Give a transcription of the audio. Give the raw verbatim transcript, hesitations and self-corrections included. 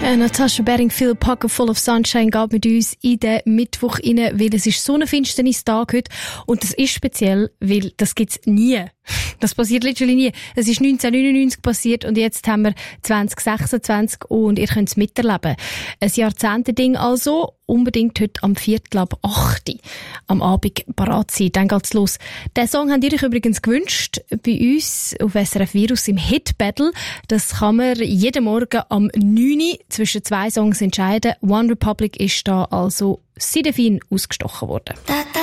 Äh, Natascha Bedingfield, Pocket Full of Sunshine, geht mit uns in den Mittwoch rein, weil es ist Sonnenfinsternis-Tag heute und das ist speziell, weil das gibt's nie. Das passiert literally nie. Es ist neunzehnhundertneunundneunzig passiert und jetzt haben wir zwanzig sechsundzwanzig und ihr könnt es miterleben. Ein Jahrzehntending also, unbedingt heute am Viertel ab acht am Abend parat sein. Dann geht's los. Den Song habt ihr euch übrigens gewünscht bei uns auf S R F Virus im Hit Battle. Das kann man jeden Morgen am neun Uhr zwischen zwei Songs entscheiden. One Republic ist da also sehr fein ausgestochen worden. Da, da.